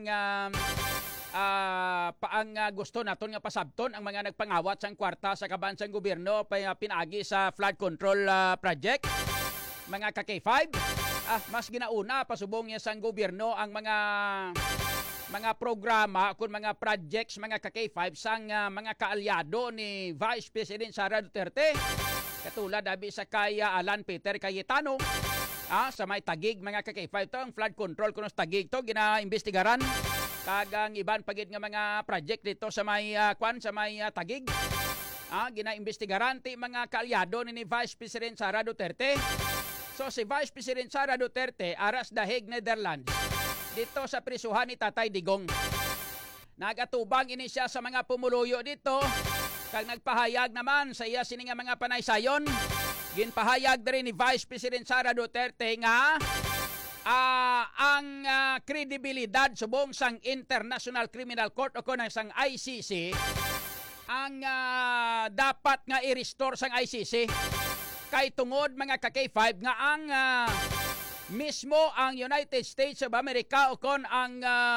ang gusto naton nga pasabton ang mga nagpangawat sang kwarta sa kabansang gobyerno pinaagi sa flood control project mga ka-K5 mas ginauna pasubong niya sang gobyerno ang mga programa kung mga projects mga ka-K5 sang mga kaalyado ni Vice President Sara Duterte katulad abi sa kay Alan Peter Cayetano sa may Tagig mga ka-K5 to ang flood control kuno sa Tagig to ginaimbestigaran kag ang iban pagid nga mga project dito sa may sa may Tagig ginaimbestigaran ti mga kaalyado ni Vice President Sara Duterte so si Vice President Sara Duterte aras dahig Netherlands dito sa prisuhan ni Tatay Digong nagatubang ini siya sa mga pumuluyo dito kag nagpahayag naman sa iya sini nga mga panaysayon ginpahayag diri ni Vice President Sara Duterte nga ang kredibilidad subong sang International Criminal Court o kunang sang ICC ang dapat nga i-restore sang ICC kay tungod mga ka-K5 nga ang mismo ang United States of America o kon ang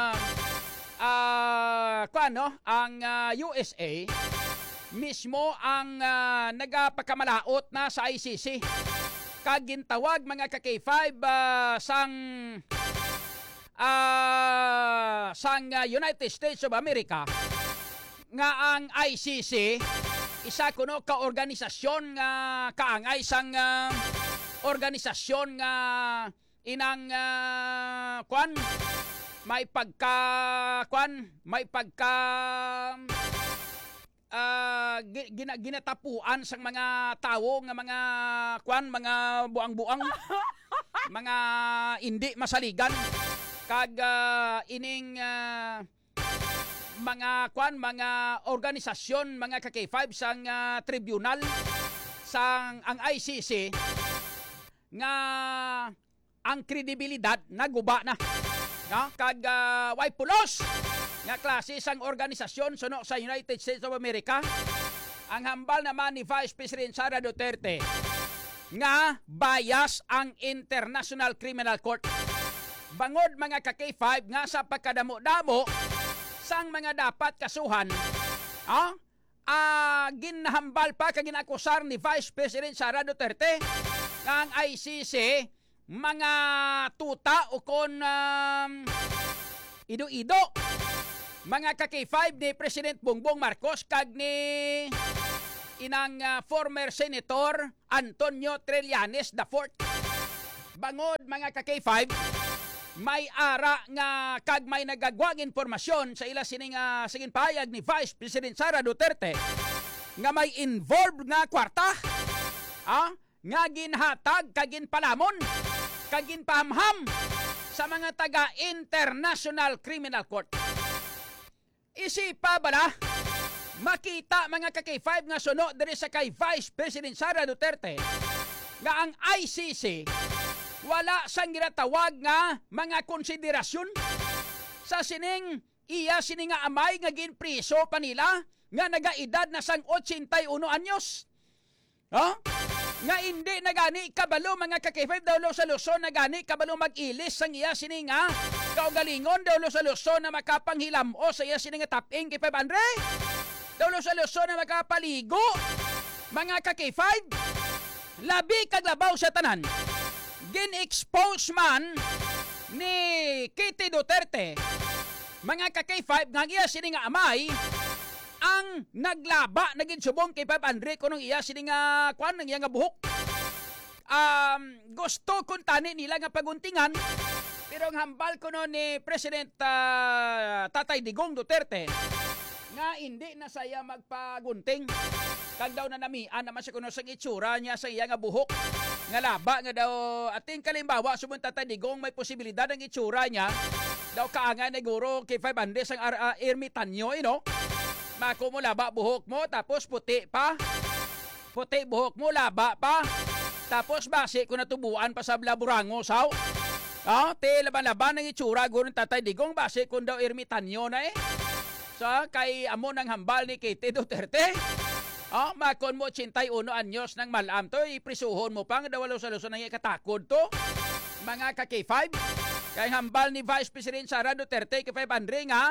ang USA mismo ang nagapagkamalaot na sa ICC kag gintawag mga ka-K5 sang United States of America nga ang ICC isa kuno ka organisasyon nga kaangay sang organisasyon nga inang may pagka ginatapuan sang mga tawo nga mga buang-buang mga hindi masaligan kag ining mga organisasyon mga ka-K5 sang tribunal sang ang ICC nga ang kredibilidad naguba na no? Kag way pulos nga klase sang organisasyon suno sa United States of America ang hambal naman ni Vice President Sara Duterte nga bias ang International Criminal Court bangod mga ka-K5 nga sa pagkadamo-damo sang mga dapat kasuhan ginahambal pa kag ginakusar ni Vice President Sara Duterte nga ang ICC mga tuta o kon ido-ido mga ka-K5 ni President Bongbong Marcos kag ni inang former Senator Antonio Trillanes IV. Bangod mga ka-K5 may ara nga kag may nagagwag informasyon sa ila sining sigin payag ni Vice President Sara Duterte nga may involved nga kwarta nga ginhatag kag ginpalamon kag ginpahamham sa mga taga International Criminal Court. Isipa bala makita mga ka-K5 nga suno diri sa kay Vice President Sara Duterte nga ang ICC wala sang ginatawag nga mga konsiderasyon sa sining nga amay nga ginpriso pa nila nga nagaedad na sang 81 anyos. Nga hindi nagani kabalo mga ka-K5 dawlo sa Luzon nagani kabalo mag-ilis sang iya sini nga kaugalingon dawlo sa Luzon na makapanghilam o sa iya sini nga taping kay 500 dawlo sa Luzon na makapaligo mga ka-K5 labi kag labaw sa tanan gin-expose man ni Kitty Duterte mga ka-K5 nga iya sini nga amay ang naglaba naging subong kay 500 kunong iya sini nga kwan ng iya nga buhok. Gusto kung tani nila nga paguntingan pero ang hambal kuno ni President Tatay Digong Duterte nga hindi na saya magpagunting kag daw na namian naman siya kuno sang itsura niya sa iya nga buhok nga laba nga daw ating kalimbawa sumon Tatay Digong may posibilidad ang itsura niya daw kaangan na guro kay 500 sang ermitanyo Mako mo laba buhok mo tapos puti pa. Puti buhok mo laba pa. Tapos base ko natubuan pa sa Blaburango saw. Te laban-laban ng itsura guro ng Tatay Digong base kun daw ermitanyo na sa kay amo ng hambal ni Kitty Duterte. Makon mo 81 anyos ng malam to iprisuhon mo pang dawalo sa Luzon ng ikatakod to. Mga ka-K5 kay hambal ni Vice President Sara Duterte kay 500 nga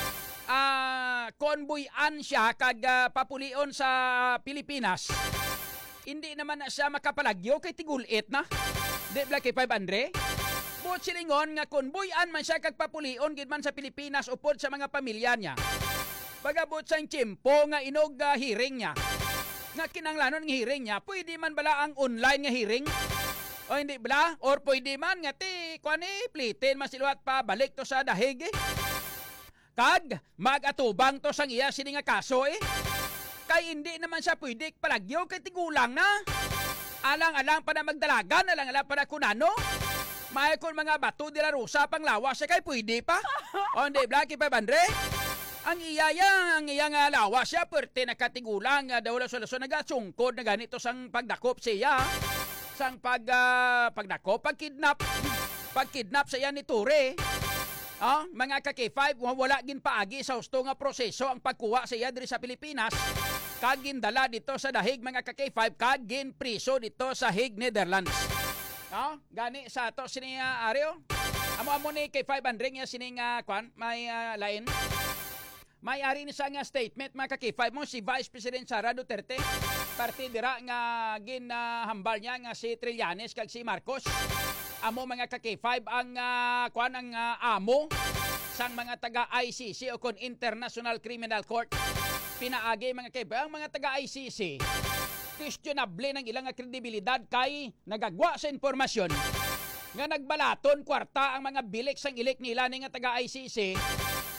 konbuyan siya kag papulion sa Pilipinas. Hindi naman na siya makapalagyo kay tigulit na. Di ba kay 500? But silingon nga konbuyan man siya kag papulion gid man sa Pilipinas upod sa mga pamilya niya. Pagabot sang tiyempo nga inog hearing niya. Nga kinanglanon ng hearing niya, pwede man bala ang online nga hearing? O hindi bala? Or pwede man nga plitin masiluat pa balik to sa dahig Kag magatubang to sang iya sini nga kaso Kay hindi naman siya pwede palagyo kay tigulang na. Alang-alang pa na magdalagan, alang-alang pa na kunano. May kung mga bato de la Rosa pang lawas siya kay pwede pa. O hindi blaki pa bandre. Ang iya nga lawas siya pwerte nakatigulang daw sa Luzon nagatsungkod na ganito sang pagdakop siya. Sang pagdakop, pagkidnap sa iya ni Ture. Mga ka-K5 wala gin paagi sa husto nga proseso ang pagkuha sa iya diri sa Pilipinas kag gindala dito sa dahig mga ka-K5 kag gin priso dito sa Hague, Netherlands. Gani sa ato sini Areo. Amo ni K500 nga sini nga may lain. May ari ni sa nga statement mga ka-K5 mo si Vice President Sara Duterte. Parte dira nga ginahambal niya nga si Trillanes kag si Marcos. Amo mga ka-K5 ang amo sang mga taga ICC o kon International Criminal Court. Pinaagi mga K5 ang mga taga ICC. Questionable ng ilang kredibilidad kay nagagwa sa informasyon nga nagbalaton kwarta ang mga bilik sang ilik nila ni nga taga ICC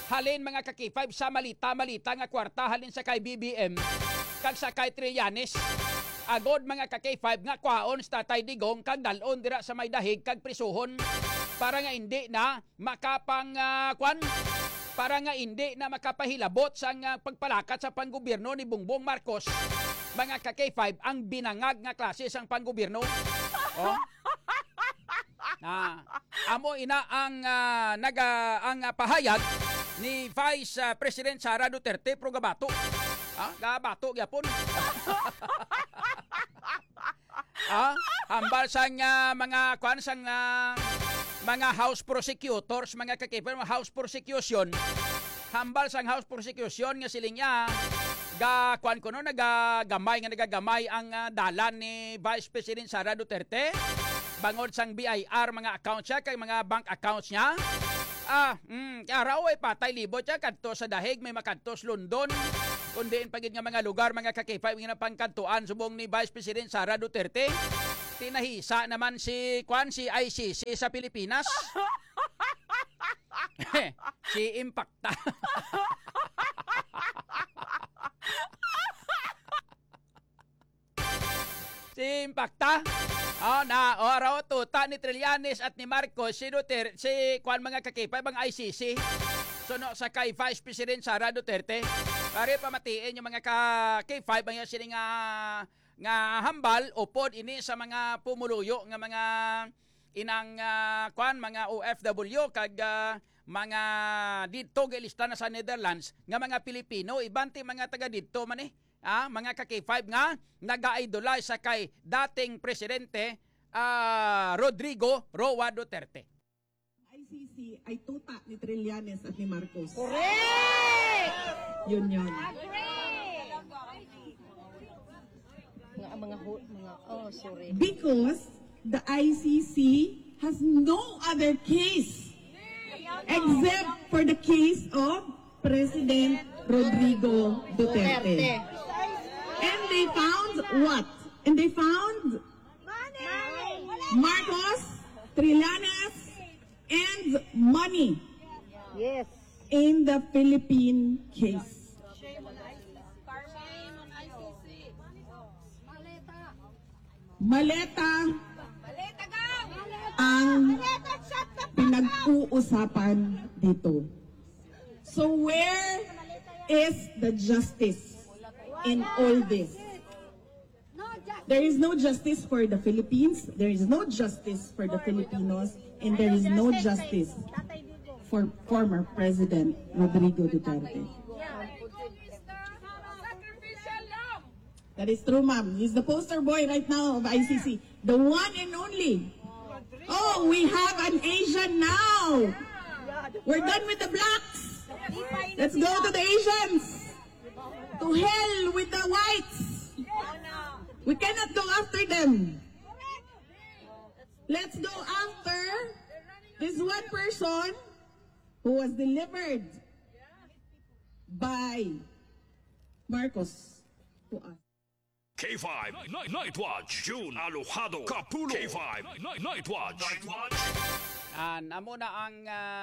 Halin mga ka-K5 sa malita nga kwarta halin sa kay BBM kag sa kay Trillanes. Agod mga ka-K5 nga kwaon sa Tatay Digong kag dalon dira sa may dahig kag prisuhon para nga hindi na makapang para nga hindi na makapahilabot sa pagpalakat sa panggobyerno ni Bongbong Marcos. Mga ka-K5 ang binangag nga klase sang panggobyerno. Oh. Amo ina ang pahayag ni Vice President Sara Duterte pro gabato. Gabato gyapon. Hambal sang mga mga house prosecutors, mga ka-K5, house prosecution. Hambal sang house prosecution nga siling niya nagagamay ang dalan ni Vice President Sara Duterte. Bangod sang BIR mga accounts siya kay mga bank accounts niya. Araw ay patay libot siya kadto sa dahig may makadtos London. Kundiin pagid nga mga lugar mga ka-K5 nga pangkantuan subong ni Vice President Sara Duterte. Tinahisa naman si ICC sa Pilipinas. Si Impacta. Si Impacta. Araw tuta ni Trillanes at ni Marcos si Duterte, si mga ka-K5 ang ICC. Suno sa kay Vice President Sara Duterte. Pare pamatiin yung mga ka-K5 ang sila nga hambal upod ini sa mga pumuluyo nga mga inang mga OFW kag mga dito gilista na sa Netherlands nga mga Pilipino ibanti mga taga dito man mga ka-K5 nga nag-idolize sa kay dating presidente Rodrigo Roa Duterte. ICC ay tuta ni Trillanes at ni Marcos. Correct! Yun. Because the ICC has no other case except for the case of President Rodrigo Duterte. And they found what? And they found Marcos, Trillanes, and money. Yes. In the Philippine case. Maleta ang pinag-uusapan dito. So where is the justice in all this? There is no justice for the Philippines, there is no justice for the Filipinos, and there is no justice for former President Rodrigo Duterte. That is true, ma'am. He's the poster boy right now of ICC. The one and only. Oh, we have an Asian now. We're done with the blacks. Let's go to the Asians. To hell with the whites. We cannot go after them. Let's go after this one person who was delivered by Marcos to us. K5 Night Watch. June Alojado Kapulo. K5 Night Watch. Amo na ang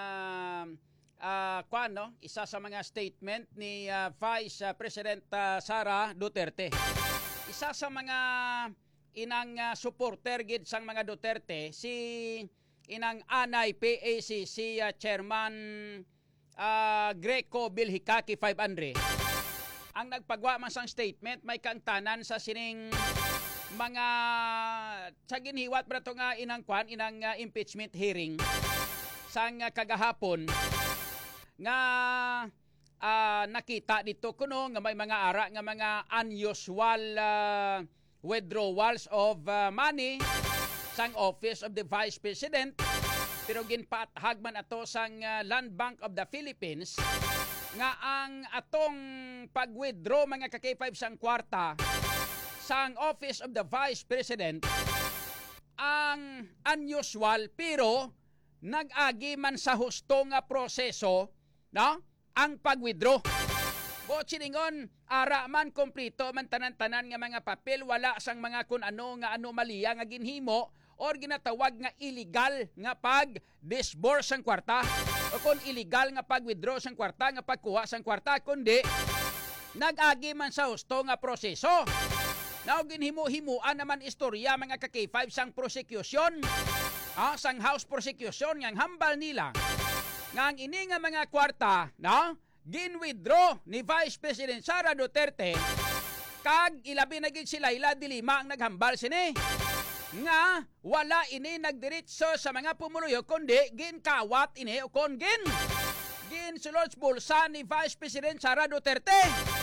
isa sa mga statement ni Vice President Sara Duterte. Isa sa mga inang supporter gid sang mga Duterte si inang anay PACC Chairman Greco Bilhikaki 500. Ang nagpagwa man sang statement may kaangtanan sa sining mga sa ginhiwat ba ito nga inang impeachment hearing sang kagahapon nga nakita dito kuno nga may mga ara nga mga unusual withdrawals of money sang Office of the Vice President pero ginpaathag man ato sang Land Bank of the Philippines nga ang atong pag-withdraw mga ka-K5 sang kwarta sang Office of the Vice President ang unusual pero nag-agi man sa husto nga proseso ang pag-withdraw. Siningon, ara man kompleto man tanan-tanan nga mga papel wala sang mga kun ano nga anomalya nga ginhimo or ginatawag nga illegal nga pag-disburse sang kwarta o kung illegal nga pag-withdraw sang kwarta nga pagkuha sang kwarta kundi nag-agi man sa husto nga proseso. Now ginhimo-himuan naman istorya mga ka-K5 sang prosecution, sang house prosecution nga hambal nila nga ang ini nga mga kwarta gin-withdraw ni Vice President Sara Duterte kag ilabi na gid si Laila de Lima ang naghambal sini nga wala ini nagdiretso sa mga pumuluyo kundi ginkawat ini o kon ginsulod bulsa ni Vice President Sara Duterte.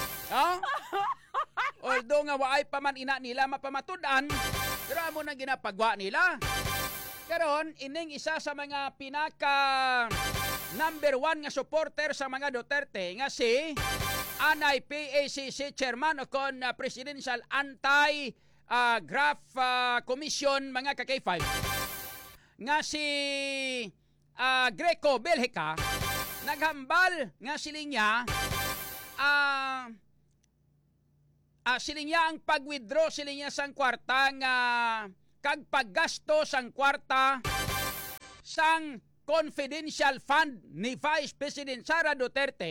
Although nga waay pa man ina nila mapamatudan, pero amo na ginapagwa nila. Karon ining isa sa mga pinaka number 1 nga supporter sa mga Duterte nga si Anay PACC Chairman o kon Presidential Anti-Graft Commission mga ka-K5 nga si Greco Belhica naghambal nga silinya ang pag-withdraw silinya sang kwarta nga kag paggasto sang kwarta sang confidential fund ni Vice President Sara Duterte.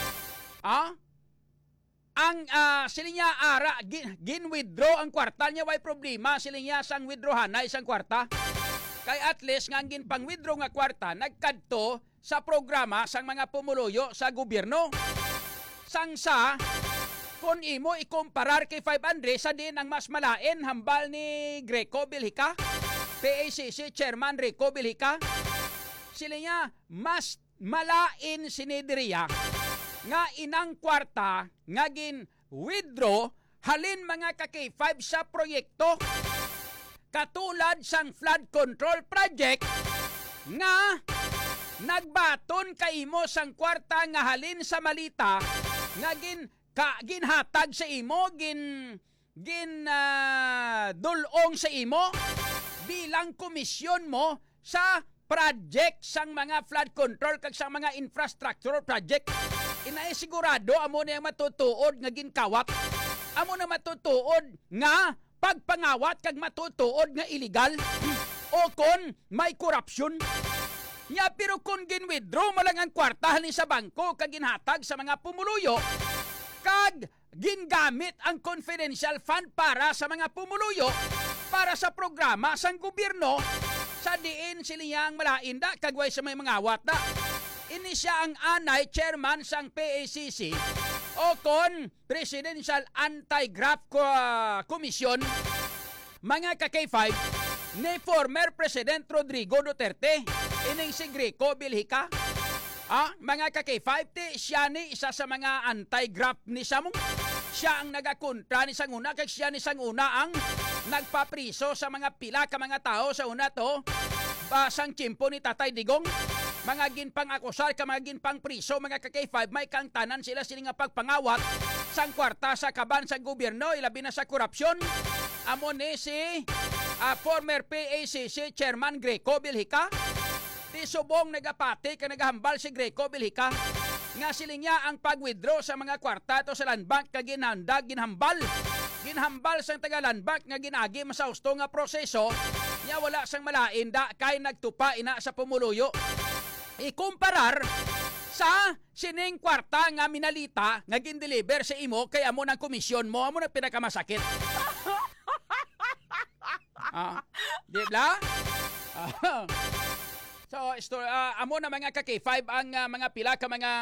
Ang silinya ara gin-withdraw ang kwarta niya way problema silinya sang withdrawhan na isang kwarta. Kay at least nga gin pang-withdraw nga kwarta nagkadto sa programa sang mga pumuluyo sa gobyerno. Sangsa kung imo ikumparar kay 500 sa din ang mas malain hambal ni Greco Belhica, PACC Chairman Greco Belhica, sila niya mas malain sinidiriya nga inang kwarta nga gin withdraw halin mga ka-K5 sa proyekto katulad sang flood control project nga nagbaton kaimo sang kwarta nga halin sa malita nga ginhatag sa imo dulong sa imo bilang komisyon mo sa project sang mga flood control kag sang mga infrastructure project. Inaisigurado amo na yung matutuod nga ginkawat, amo na matutuod nga pagpangawat kag matutuod nga illegal o kon may korupsyon. Nya pero kung gin-withdraw mo lang ang kwarta halin sa bangko kag ginhatag sa mga pumuluyo kag gingamit ang confidential fund para sa mga pumuluyo para sa programa sang gobyerno sa diin siliyang malainda kagway sa may mga awat da. Ini siya ang anay chairman sang PACC o kon Presidential Anti-Graft Commission mga ka-K5 ni former President Rodrigo Duterte ining si Greco Belhica. Mga ka-K5 siya ni isa sa mga anti-graft ni Samong. Siya ang nagakontra ni Sanguna kag siya ni Sanguna ang nagpapriso sa mga pila ka mga tao sa una to basang chimpo ni Tatay Digong. Mga ginpang akusar ka mga ginpang priso mga ka-K5 may kang tanan sila nga pagpangawat sang kwarta sa kaban sa gobyerno ilabi na sa korupsyon. Amo ni si former PACC Chairman Greco Belhica. Di subong nagapati ka naghambal si Greco Belhica nga silinya ang pag-withdraw sa mga kwarta to sa land bank ka ginhambal sang taga land bank nga ginagi masausto nga proseso nya wala sang malain da kay nagtupa ina sa pumuluyo. Ikumparar sa sining kwarta nga minalita nga gin-deliver sa imo kay amo ng komisyon mo amo na pinakamasakit. Di ba? So, amo na mga ka-K5 ang mga pila ka mga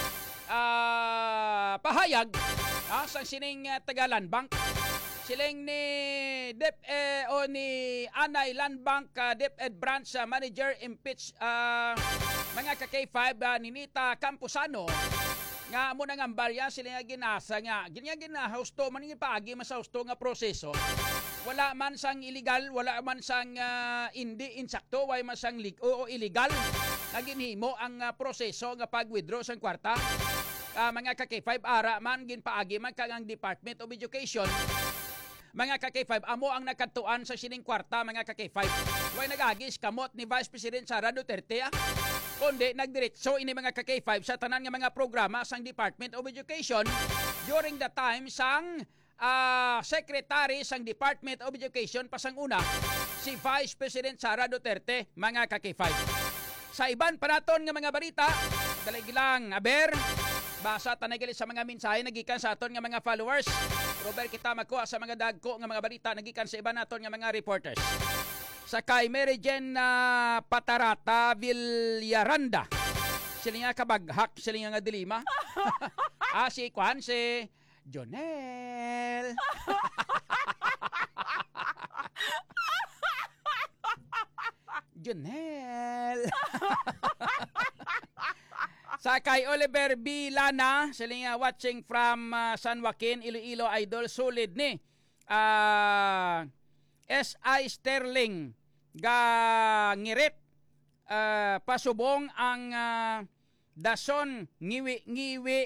pahayag sa sining taga Land Bank. Siling ni ni Anay Land Bank DepEd Branch Manager Impeach mga ka-K5 ni Nita Camposano nga amo nang ambalya sila nga ginasa nga ginahusto man nga paagi masausto nga proseso. Wala man sang illegal, wala man sang hindi insakto, way man sang o illegal na ginhimo ang proseso nga pag-withdraw sang kwarta. Mga ka-K5 ara man ginpaagi man kang ang Department of Education. Mga ka-K5 amo ang nakatuan sa sining kwarta mga ka-K5. Way nagagis kamot ni Vice President Sara Duterte kundi nagdiretso ini mga ka-K5 sa tanan nga mga programa sang Department of Education during the time sang Secretary sang Department of Education pasang una si Vice President Sara Duterte, mga ka-K5. Sa iban pa naton nga mga balita, dalig lang aber, basa tanay gali sa mga mensahe nagikan sa aton nga mga followers. Robert kita makuha sa mga dagko nga mga balita nagikan sa iban naton nga mga reporters. Sa kay Mary Jane Patarata Villaranda, sila nga kabaghak, sila nga dilima. Si Kwan, si Jonel. Jonel. Sa kay Oliver B. Lana, sila nga watching from San Joaquin, Iloilo, Idol, solid ni. S.I. Sterling ngirit pasubong ang dason ngiwi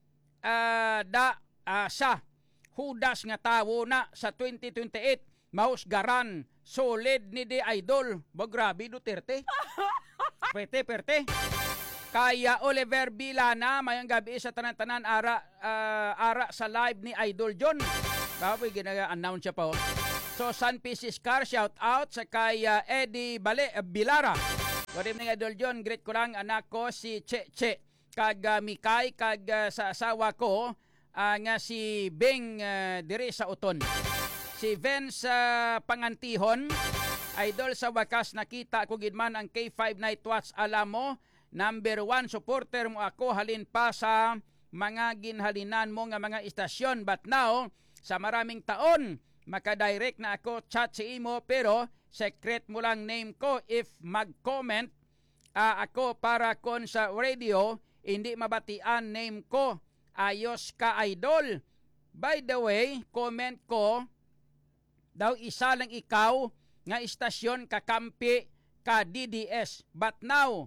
sa hudas nga tawo na sa 2028 mahusgaran solid ni di Idol. Grabe Duterte. Perte. Kaya Oliver Bilana, mayang gabi sa tanan-tanan ara sa live ni Idol John. Tapos gina-announce siya pa. So San Pieces Car, shout out sa kay Eddie Bilara. Good evening Idol John, greet ko lang anak ko si Che. Kag Mikay, kag sa asawa ko nga si Beng diri sa Uton. Si Vince Pangantihon, Idol, sa wakas nakita ko gidman ang K5 Night Watch. Alam mo, number 1 supporter mo ako halin pa sa mga ginhalinan mo nga mga istasyon. But now, sa maraming taon, makadirect na ako chat si imo pero secret mo lang name ko. If mag-comment ako para kon sa radio, hindi mabatian name ko. Ayos ka Idol. By the way, comment ko daw isa lang ikaw nga istasyon kakampi ka DDS. But now,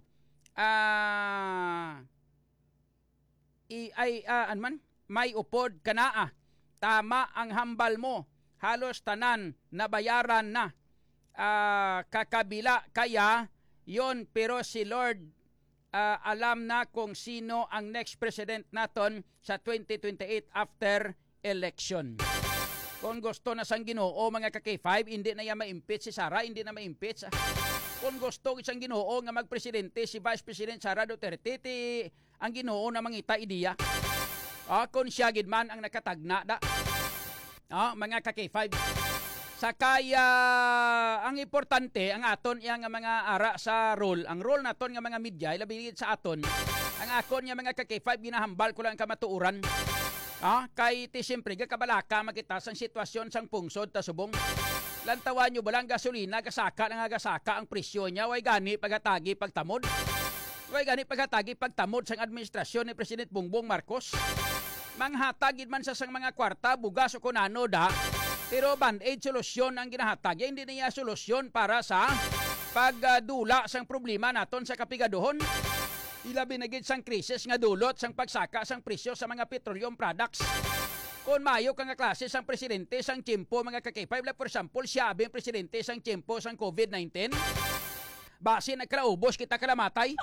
may upod ka na Tama ang hambal mo. Halos tanan nabayaran na. Kakabila kaya yon pero si Lord alam na kung sino ang next president naton sa 2028 after election. Kung gusto na sang Ginoo mga ka-K5, hindi na yan ma-impeach si Sara, hindi na ma-impeach. Kung gusto isang Ginoo nga magpresidente si Vice President Sara Duterte, ang Ginoo na mangita ideya. Kung siya gidman ang nakatagna da. Mga ka-K5. Sa kaya ang importante ang aton yang mga ara sa role. Ang role naton nga mga media labi sa aton. Ang akon nga mga ka-K5 ginahambal ko lang kamatuuran. Kay ti siyempre kabalaka makita sang sitwasyon sang pungsod ta subong. Lantawan nyo balang gasolina gasaka nga gasaka ang presyo niya way gani pagatagi pagtamod. Way gani pagatagi pagtamod sang administrasyon ni President Bongbong Marcos. Manghatagid man sa sang mga kwarta bugas o kunano da. Pero band-aid solusyon ang ginahatag. Hindi niya solusyon para sa pagdula sang problema naton sa kapigaduhon. Ilabi na gid sang krisis nga dulot sang pagsaka sang presyo sa mga petroleum products. Kung mayo ka nga klase sang presidente sang tiempo mga ka-K5, like for example, siya ang presidente sang tiempo sang COVID-19. Base nagkalaubos kita kalamatay.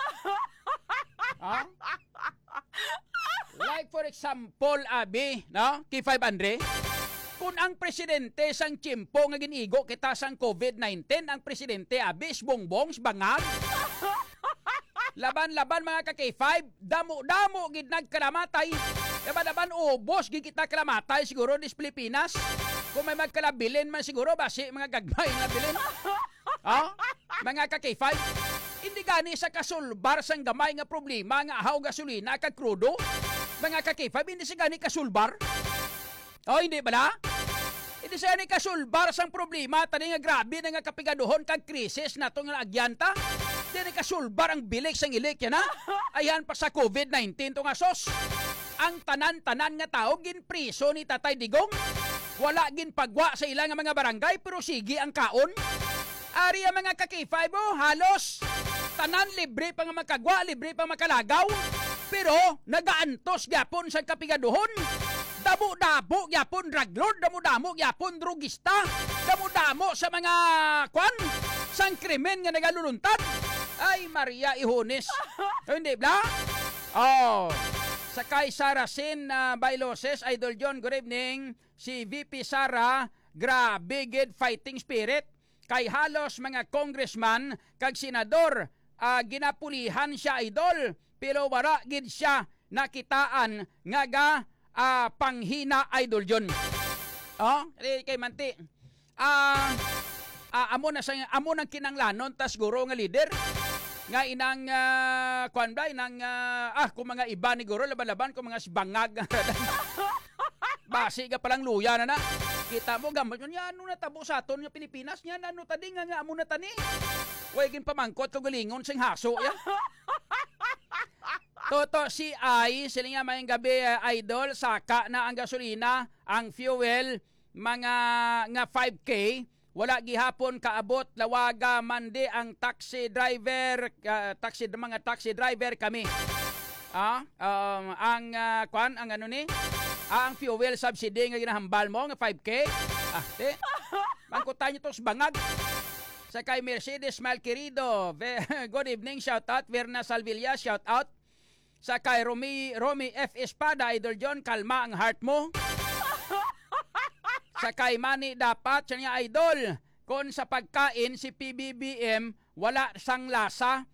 Like for example, abi, no? K500. Kung ang presidente sang tiempo nga ginigo kita sang COVID-19, ang presidente abis bongbong bangag. Laban-laban mga ka-K5, damo-damo gid nagkalamatay. Laban-laban ubos gid kita kalamatay siguro dis Pilipinas. Kung may magkalabilin man siguro basi mga gagmay nga bilin. Mga ka-K5, hindi gani sa kasulbar sang gamay nga problema nga ahaw gasolina kag krudo. Mga ka-K5, hindi sa gani kasulbar. Hindi bala? Hindi sa gani kasulbar sang problema tani nga grabe na nga kapigaduhon kag krisis nato nga agyanta. Di kasulbar ang bilik sang ilik yan Ayan pa sa COVID-19 to nga sos. Ang tanan-tanan nga tao ginpriso ni Tatay Digong. Wala ginpagwa sa ilang mga barangay pero sige ang kaon. Ari ang mga ka-K5 halos tanan libre pa nga makagwa, libre pa makalagaw. Pero nagaantos gyapon sa kapigaduhon. Damo-damo gyapon drug lord, damo-damo gyapon drugista, damo-damo sa mga sang krimen nga nagaluluntad. Ay, Maria Ihones. Hindi ba? Sa kay Saracen Bailoses, Idol John, good evening. Si VP Sara, grabe gid fighting spirit. kay halos mga congressman kag senador ginapulihan siya idol, pero wala gid siya nakitaan nga panghina idol John. Kay manti. Amo nang kinanglanon tas guro nga leader nga inang kung mga iba ni guro laban-laban kung mga sibangag. Basi ka palang luya na. Kita mo gamot yun ano na tabo sa aton yung Pilipinas niya ano tadi nga amo na tani. Way gin pamangkot ko galingon sing haso ya. Toto si ay sila nga mayang gabi idol saka na ang gasolina, ang fuel mga nga 5K wala gihapon kaabot lawaga mandi ang taxi driver mga taxi driver kami. Ang ano ni? Ang fuel subsidy nga ginahambal mo nga 5K. Mangkutan niyo tos bangag. Sa kay Mercedes Malquerido, good evening, shout out. Verna Salvilla, shout out. Sa kay Romy F. Espada, Idol John, kalma ang heart mo. Sa kay Manny dapat siya niya idol. Kung sa pagkain si PBBM wala sang lasa,